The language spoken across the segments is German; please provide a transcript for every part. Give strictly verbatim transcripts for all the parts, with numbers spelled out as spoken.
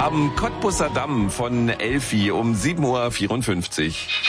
am Cottbusser Damm von Elfi um sieben Uhr vierundfünfzig.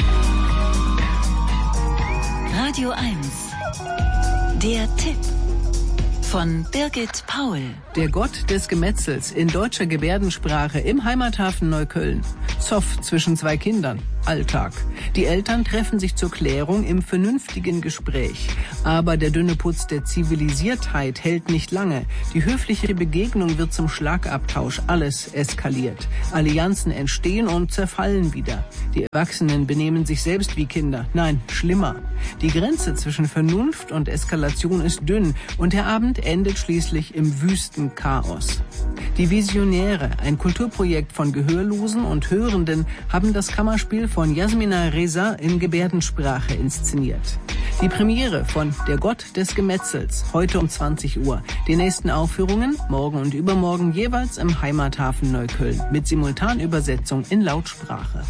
Radio eins. Der Tipp von Birgit Paul. Der Gott des Gemetzels in deutscher Gebärdensprache im Heimathafen Neukölln. Zoff zwischen zwei Kindern. Alltag. Die Eltern treffen sich zur Klärung im vernünftigen Gespräch. Aber der dünne Putz der Zivilisiertheit hält nicht lange. Die höfliche Begegnung wird zum Schlagabtausch. Alles eskaliert. Allianzen entstehen und zerfallen wieder. Die Erwachsenen benehmen sich selbst wie Kinder. Nein, schlimmer. Die Grenze zwischen Vernunft und Eskalation ist dünn und der Abend endet schließlich im wüsten Chaos. Die Visionäre, ein Kulturprojekt von Gehörlosen und Hörenden, haben das Kammerspiel von Jasmina Reza in Gebärdensprache inszeniert. Die Premiere von Der Gott des Gemetzels, heute um zwanzig Uhr. Die nächsten Aufführungen, morgen und übermorgen, jeweils im Heimathafen Neukölln, mit Simultanübersetzung in Lautsprache.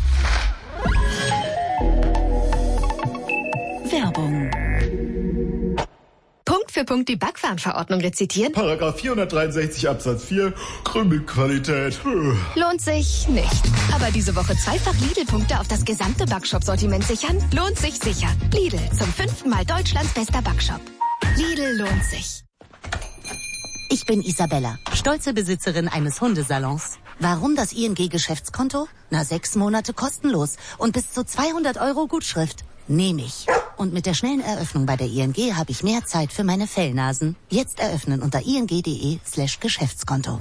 Werbung. Punkt für Punkt die Backwarenverordnung rezitieren? Paragraph vierhundertdreiundsechzig Absatz vier, Krümelqualität. Lohnt sich nicht. Aber diese Woche zweifach Lidl-Punkte auf das gesamte Backshop-Sortiment sichern? Lohnt sich sicher. Lidl, zum fünften Mal Deutschlands bester Backshop. Lidl lohnt sich. Ich bin Isabella, stolze Besitzerin eines Hundesalons. Warum das I N G-Geschäftskonto? Na, sechs Monate kostenlos und bis zu zweihundert Euro Gutschrift. Nehme ich. Und mit der schnellen Eröffnung bei der I N G habe ich mehr Zeit für meine Fellnasen. Jetzt eröffnen unter ing.de slash Geschäftskonto.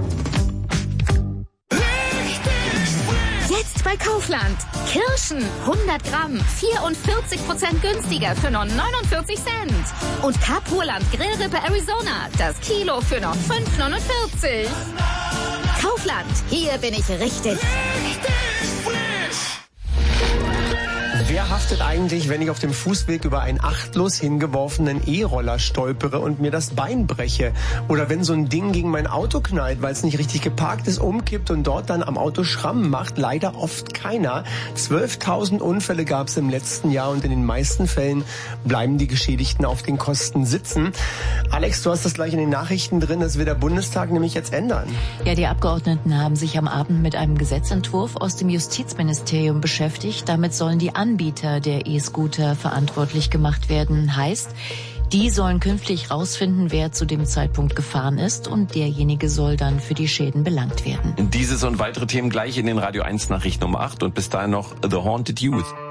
Jetzt bei Kaufland. Kirschen hundert Gramm, vierundvierzig Prozent günstiger für nur neunundvierzig Cent. Und Kapurland Grillrippe Arizona, das Kilo für nur fünf neunundvierzig. Kaufland, hier bin ich richtig. Richtig frisch. Wer haftet eigentlich, wenn ich auf dem Fußweg über einen achtlos hingeworfenen E-Roller stolpere und mir das Bein breche? Oder wenn so ein Ding gegen mein Auto knallt, weil es nicht richtig geparkt ist, umkippt und dort dann am Auto Schrammen macht? Leider oft keiner. zwölftausend Unfälle gab es im letzten Jahr und in den meisten Fällen bleiben die Geschädigten auf den Kosten sitzen. Alex, du hast das gleich in den Nachrichten drin, das will der Bundestag nämlich jetzt ändern. Ja, die Abgeordneten haben sich am Abend mit einem Gesetzentwurf aus dem Justizministerium beschäftigt. Damit sollen die Anbieter der E-Scooter verantwortlich gemacht werden. Heißt, die sollen künftig rausfinden, wer zu dem Zeitpunkt gefahren ist, und derjenige soll dann für die Schäden belangt werden. Dieses und weitere Themen gleich in den Radio eins Nachrichten um acht und bis dahin noch The Haunted Youth.